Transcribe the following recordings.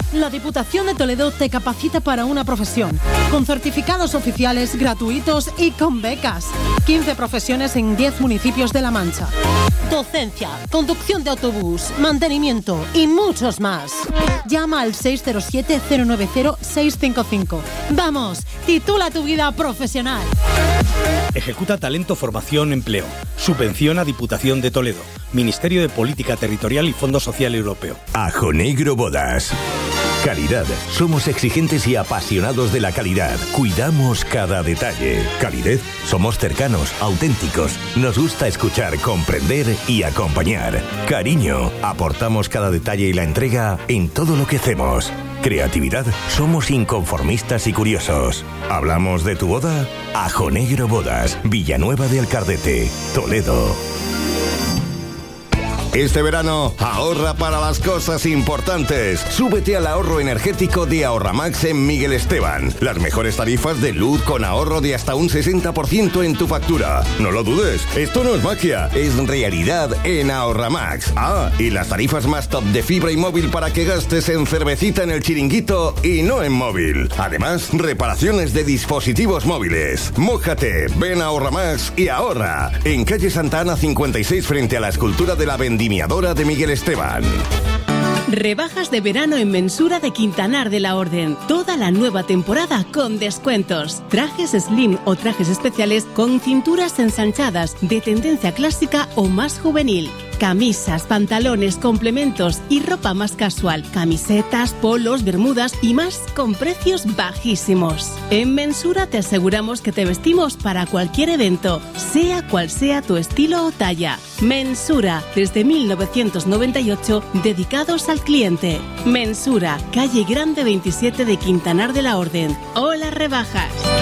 La Diputación de Toledo te capacita para una profesión, con certificados oficiales gratuitos y con becas. 15 profesiones en 10 municipios de La Mancha. Docencia, conducción de autobús, mantenimiento y muchos más. Llama al 607-090-655. Vamos, titula tu vida profesional. Ejecuta talento, formación, empleo. Subvenciona Diputación de Toledo. Ministerio de Política Territorial y Fondo Social Europeo. Ajo Negro Bodas. Calidad. Somos exigentes y apasionados de la calidad. Cuidamos cada detalle. Calidez. Somos cercanos, auténticos. Nos gusta escuchar, comprender y acompañar. Cariño. Aportamos cada detalle y la entrega en todo lo que hacemos. Creatividad. Somos inconformistas y curiosos. ¿Hablamos de tu boda? Ajo Negro Bodas. Villanueva de Alcardete, Toledo. Este verano, ahorra para las cosas importantes. Súbete al ahorro energético de Ahorramax en Miguel Esteban. Las mejores tarifas de luz con ahorro de hasta un 60% en tu factura. No lo dudes, esto no es magia, es realidad en Ahorramax. Ah, y las tarifas más top de fibra y móvil para que gastes en cervecita en el chiringuito y no en móvil. Además, reparaciones de dispositivos móviles. Mójate, ven a Ahorramax y ahorra. En calle Santa Ana 56 frente a la escultura de la vendimiadora de Miguel Esteban. Rebajas de verano en Mensura de Quintanar de la Orden. Toda la nueva temporada con descuentos. Trajes slim o trajes especiales con cinturas ensanchadas de tendencia clásica o más juvenil. Camisas, pantalones, complementos y ropa más casual. Camisetas, polos, bermudas y más con precios bajísimos. En Mensura te aseguramos que te vestimos para cualquier evento, sea cual sea tu estilo o talla. Mensura, desde 1998, dedicados al cliente. Mensura, calle Grande 27 de Quintanar de la Orden. ¡Hola, rebajas!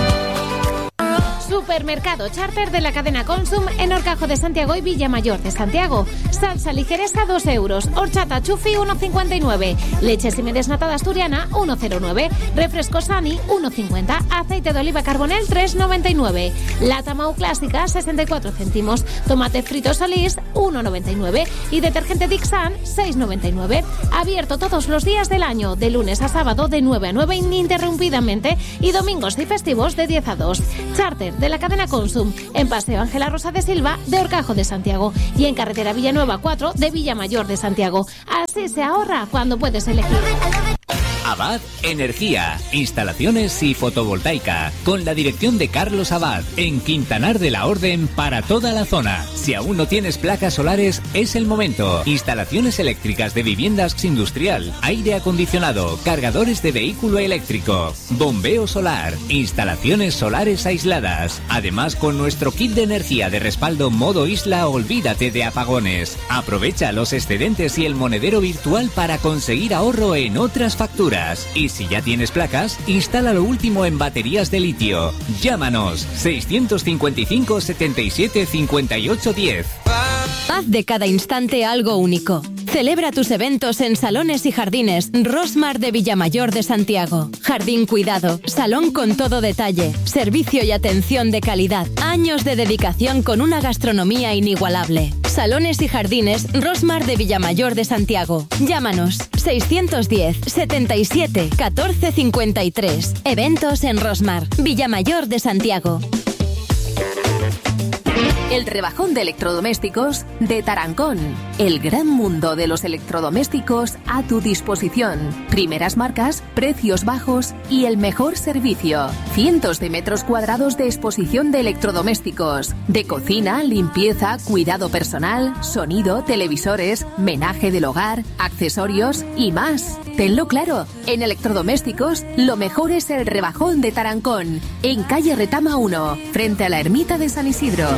Supermercado Charter de la cadena Consum en Horcajo de Santiago y Villamayor de Santiago. Salsa ligereza 2 euros. Horchata Chufi 1,59. Leche Simen desnatada asturiana 1,09. Refresco Sani 1,50. Aceite de oliva Carbonel 3,99. Lata Mau clásica 64 céntimos. Tomate frito Solís 1,99. Y detergente Dixan 6,99. Abierto todos los días del año, de lunes a sábado de 9 a 9 ininterrumpidamente y domingos y festivos de 10 a 2. Charter de la cadena Consum en Paseo Ángela Rosa de Silva de Horcajo de Santiago y en carretera Villanueva 4 de Villamayor de Santiago. Así se ahorra cuando puedes elegir. Abad Energía, instalaciones y fotovoltaica, con la dirección de Carlos Abad, en Quintanar de la Orden para toda la zona. Si aún no tienes placas solares, es el momento. Instalaciones eléctricas de viviendas industrial, aire acondicionado, cargadores de vehículo eléctrico, bombeo solar, instalaciones solares aisladas. Además, con nuestro kit de energía de respaldo modo isla, olvídate de apagones. Aprovecha los excedentes y el monedero virtual para conseguir ahorro en otras facturas. Y si ya tienes placas, instala lo último en baterías de litio. Llámanos 655 77 58 10. Haz de cada instante algo único. Celebra tus eventos en Salones y Jardines Rosmar de Villamayor de Santiago. Jardín cuidado, salón con todo detalle, servicio y atención de calidad. Años de dedicación con una gastronomía inigualable. Salones y Jardines Rosmar de Villamayor de Santiago. Llámanos 610 77 14 53. Eventos en Rosmar, Villamayor de Santiago. El rebajón de electrodomésticos de Tarancón. El gran mundo de los electrodomésticos a tu disposición. Primeras marcas, precios bajos y el mejor servicio. Cientos de metros cuadrados de exposición de electrodomésticos. De cocina, limpieza, cuidado personal, sonido, televisores, menaje del hogar, accesorios y más. Tenlo claro, en electrodomésticos lo mejor es el rebajón de Tarancón. En calle Retama 1, frente a la ermita de San Isidro.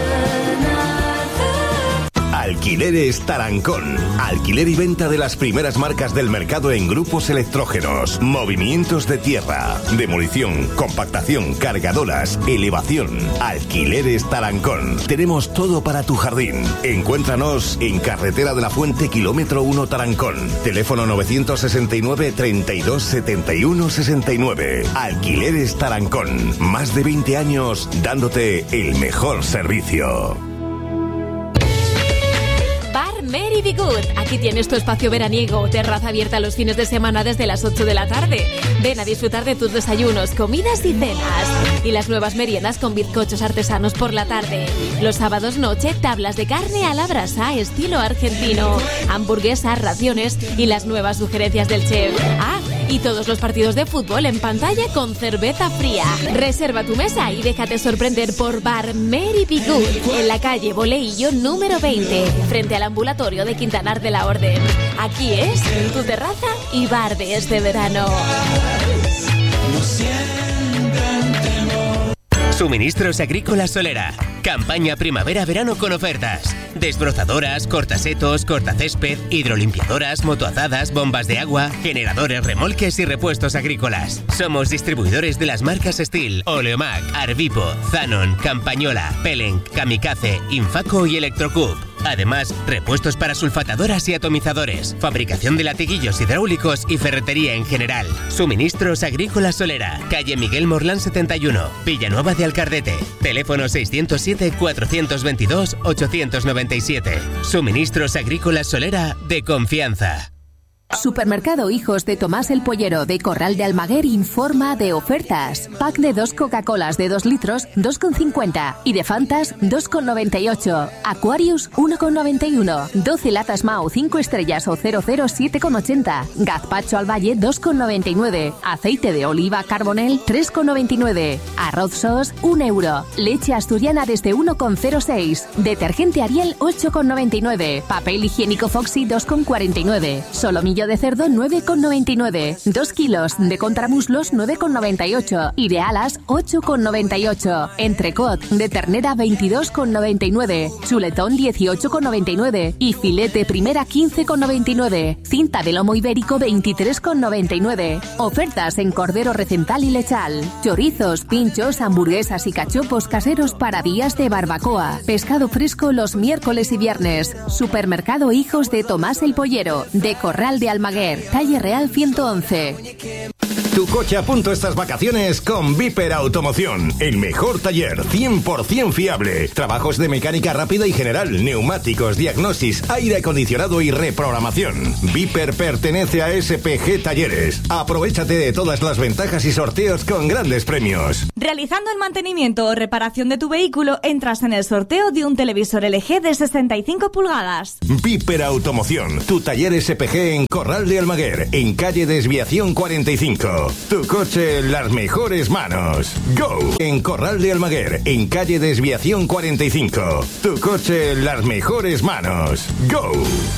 Alquileres Tarancón. Alquiler y venta de las primeras marcas del mercado en grupos electrógenos, movimientos de tierra, demolición, compactación, cargadoras, elevación. Alquileres Tarancón. Tenemos todo para tu jardín. Encuéntranos en Carretera de la Fuente, kilómetro 1 Tarancón. Teléfono 969 32 71 69. Alquileres Tarancón. Más de 20 años dándote el mejor servicio. Mary Mary Be Good. Aquí tienes tu espacio veraniego, terraza abierta los fines de semana desde las 8 de la tarde. Ven a disfrutar de tus desayunos, comidas y cenas. Y las nuevas meriendas con bizcochos artesanos por la tarde. Los sábados noche, tablas de carne a la brasa, estilo argentino. Hamburguesas, raciones y las nuevas sugerencias del chef. Ah, y todos los partidos de fútbol en pantalla con cerveza fría. Reserva tu mesa y déjate sorprender por Bar Mary Be Good, en la calle Boleillo número 20, frente al ambulatorio de Quintanar de la Orden. Aquí es tu terraza y bar de este verano. Suministros Agrícolas Solera. Campaña primavera-verano con ofertas. Desbrozadoras, cortasetos, cortacésped, hidrolimpiadoras, motoazadas, bombas de agua, generadores, remolques y repuestos agrícolas. Somos distribuidores de las marcas Steel, Oleomac, Arvipo, Zanon, Campañola, Pellenc, Kamikaze, Infaco y Electrocup. Además, repuestos para sulfatadoras y atomizadores, fabricación de latiguillos hidráulicos y ferretería en general. Suministros Agrícolas Solera, calle Miguel Morlán 71, Villanueva de Alcardete. Teléfono 607-422-897. Suministros Agrícolas Solera de confianza. Supermercado Hijos de Tomás el Pollero de Corral de Almaguer informa de ofertas. Pack de 2 Coca-Colas de 2 litros, 2,50. Y de Fantas, 2,98. Aquarius, 1,91. 12 latas Mau 5 estrellas o 00, 7,80. Gazpacho al Valle, 2,99. Aceite de oliva Carbonell, 3,99. Arroz Sos, 1 euro. Leche asturiana desde 1,06. Detergente Ariel, 8,99. Papel higiénico Foxy, 2,49. Solomillo de cerdo 9,99, 2 kilos de contramuslos 9,98 y de alas 8,98, entrecot de ternera 22,99, chuletón 18,99 y filete primera 15,99, cinta de lomo ibérico 23,99. Ofertas en cordero recental y lechal, chorizos, pinchos, hamburguesas y cachopos caseros para días de barbacoa, pescado fresco los miércoles y viernes. Supermercado Hijos de Tomás el Pollero de Corral de Almaguer, calle Real 111. Tu coche a punto estas vacaciones con Viper Automoción, el mejor taller 100% fiable. Trabajos de mecánica rápida y general, neumáticos, diagnosis, aire acondicionado y reprogramación. Viper pertenece a SPG Talleres. Aprovéchate de todas las ventajas y sorteos con grandes premios. Realizando el mantenimiento o reparación de tu vehículo, entras en el sorteo de un televisor LG de 65 pulgadas. Viper Automoción, tu taller SPG en Corral de Almaguer, en calle Desviación 45. Tu coche en las mejores manos. Go. En Corral de Almaguer, en calle Desviación 45. Tu coche en las mejores manos. Go.